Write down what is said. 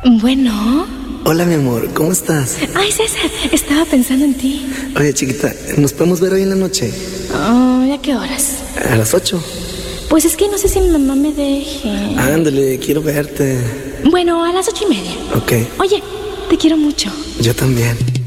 Bueno. Hola, mi amor, ¿cómo estás? Ay, César, estaba pensando en ti. Oye, chiquita, ¿nos podemos ver hoy en la noche? ¿A qué horas? A las 8. Pues es que no sé si mi mamá me deje. Ándale, quiero verte. Bueno, a las 8:30. Ok. Oye, te quiero mucho. Yo también.